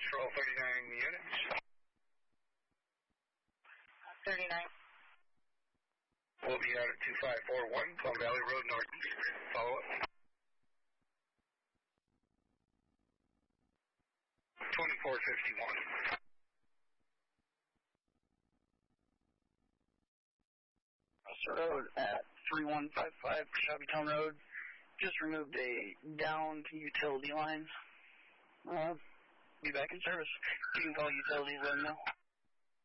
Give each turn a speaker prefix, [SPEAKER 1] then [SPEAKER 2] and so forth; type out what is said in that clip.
[SPEAKER 1] for all 39 units.
[SPEAKER 2] 39.
[SPEAKER 1] We'll be out at 2541 Plum Valley Road Northeast. Follow up. 2451.
[SPEAKER 3] Road at 3155 Shabbytown Road. Just removed a downed utility line. Be back in service. You can call utilities, let them know.